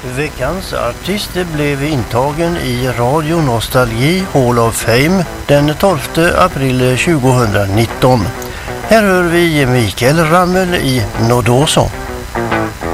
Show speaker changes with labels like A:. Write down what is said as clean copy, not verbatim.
A: Veckans artist blev intagen i Radio Nostalgi Hall of Fame den 12 april 2019. Här hör vi Mikael Ramel i Nodoso.